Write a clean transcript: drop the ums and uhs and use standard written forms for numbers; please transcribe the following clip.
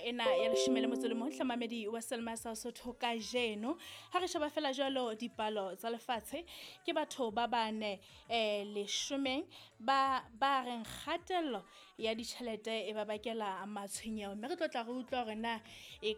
ena ya 11 hlamamedi wa Selma sa Sotho ka jeno ha re sheba fela jalo dipalo tsa lefatshe ke batho ba bane 10 ba reng kgatello ya ditjhelete e ba bakela matshwenyeho mme re tlotla re utlwa hore na